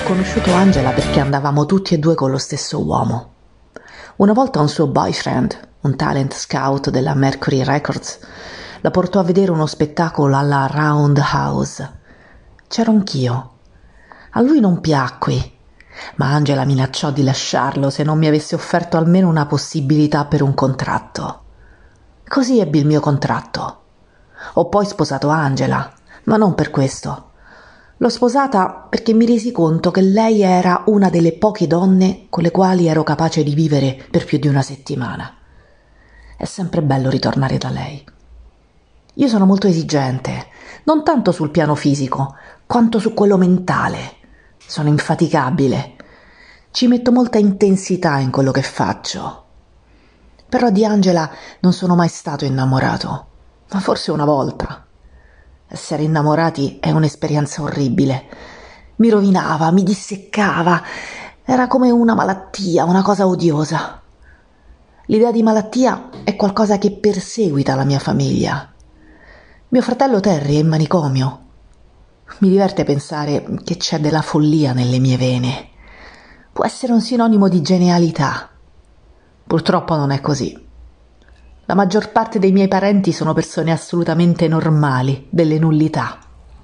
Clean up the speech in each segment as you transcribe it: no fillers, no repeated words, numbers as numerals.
conosciuto Angela perché andavamo tutti e due con lo stesso uomo. Una volta un suo boyfriend, un talent scout della Mercury Records, la portò a vedere uno spettacolo alla Roundhouse. C'ero anch'io. A lui non piacqui, ma Angela minacciò di lasciarlo se non mi avesse offerto almeno una possibilità per un contratto. Così ebbi il mio contratto. Ho poi sposato Angela, ma non per questo. L'ho sposata perché mi resi conto che lei era una delle poche donne con le quali ero capace di vivere per più di una settimana. È sempre bello ritornare da lei. Io sono molto esigente, non tanto sul piano fisico, quanto su quello mentale. Sono infaticabile. Ci metto molta intensità in quello che faccio. Però di Angela non sono mai stato innamorato, ma forse una volta. Essere innamorati è un'esperienza orribile. Mi rovinava, mi disseccava. Era come una malattia, una cosa odiosa. L'idea di malattia è qualcosa che perseguita la mia famiglia. Mio fratello Terry è in manicomio. Mi diverte pensare che c'è della follia nelle mie vene. Può essere un sinonimo di genialità. Purtroppo non è così. La maggior parte dei miei parenti sono persone assolutamente normali, delle nullità.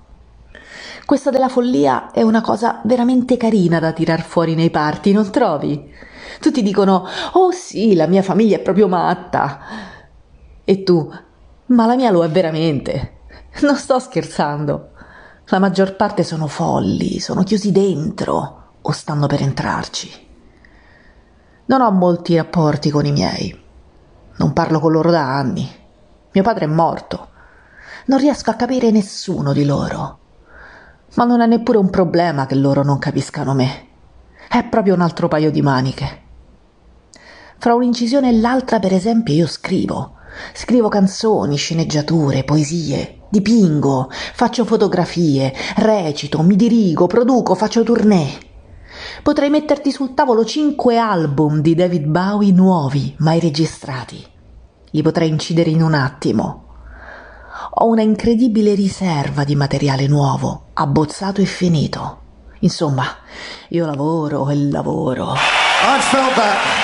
Questa della follia è una cosa veramente carina da tirar fuori nei party, non trovi? Tutti dicono: «Oh sì, la mia famiglia è proprio matta». E tu: «Ma la mia lo è veramente». Non sto scherzando. La maggior parte sono folli, sono chiusi dentro o stanno per entrarci. Non ho molti rapporti con i miei. Non parlo con loro da anni. Mio padre è morto. Non riesco a capire nessuno di loro. Ma non è neppure un problema che loro non capiscano me. È proprio un altro paio di maniche. Fra un'incisione e l'altra, per esempio, io scrivo. Scrivo canzoni, sceneggiature, poesie, dipingo, faccio fotografie, recito, mi dirigo, produco, faccio tournée. Potrei metterti sul tavolo 5 album di David Bowie nuovi, mai registrati. Li potrei incidere in un attimo. Ho una incredibile riserva di materiale nuovo, abbozzato e finito. Insomma, io lavoro e lavoro. I felt that